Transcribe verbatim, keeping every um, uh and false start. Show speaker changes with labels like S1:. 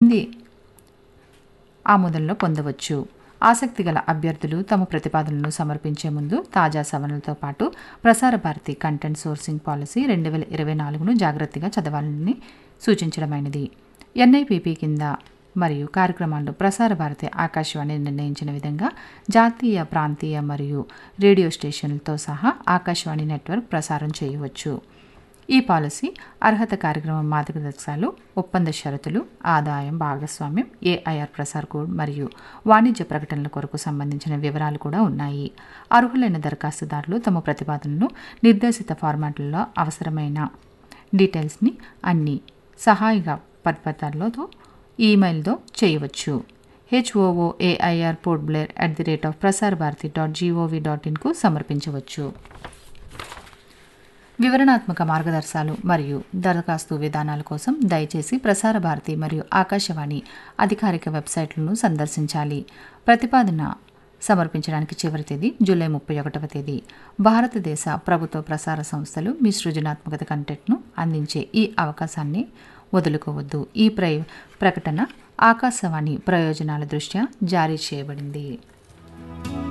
S1: కింది ఆమోదంలో పొందవచ్చు. ఆసక్తి గల అభ్యర్థులు తమ ప్రతిపాదనలను సమర్పించే ముందు తాజా సవరణలతో పాటు Prasar Bharati content sourcing policy రెండు వేల ఇరవై నాలుగును జాగ్రత్తగా చదవాలని సూచించడమైనది. ఎన్ఐపిపి కింద మరియు కార్యక్రమాలను ప్రసార భారతి ఆకాశవాణి నిర్ణయించిన విధంగా జాతీయ, ప్రాంతీయ మరియు రేడియో స్టేషన్లతో సహా ఆకాశవాణి నెట్వర్క్ ప్రసారం చేయవచ్చు. ఈ పాలసీ అర్హత, కార్యక్రమం మార్గదర్శకాలు, ఒప్పంద షరతులు, ఆదాయం, భాగస్వామ్యం, ఏఐఆర్ ప్రసార్ కోడ్ మరియు వాణిజ్య ప్రకటనల కొరకు సంబంధించిన వివరాలు కూడా ఉన్నాయి. అర్హులైన దరఖాస్తుదారులు తమ ప్రతిపాదనను నిర్దేశిత ఫార్మాట్లలో అవసరమైన డీటెయిల్స్ని అన్ని సహాయక పత్రాలతో ఈమెయిల్తో చేయవచ్చు. హెచ్ఓఓఏఐఆర్ port Blair at the rate of ప్రసార్ Bharati dot GOV dot ఇన్కు సమర్పించవచ్చు. వివరణాత్మక మార్గదర్శకాలు మరియు దరఖాస్తు విధానాల కోసం దయచేసి ప్రసార భారతి మరియు ఆకాశవాణి అధికారిక వెబ్సైట్లను సందర్శించాలి. ప్రతిపాదన సమర్పించడానికి చివరి తేదీ జూలై ముప్పై ఒకటవ తేదీ. భారతదేశ ప్రభుత్వ ప్రసార సంస్థలు మీ సృజనాత్మకత కంటెంట్ను అందించే ఈ అవకాశాన్ని వదులుకోవద్దు. ఈ ప్ర ప్రకటన ఆకాశవాణి ప్రయోజనాల దృష్ట్యా జారీ చేయబడింది.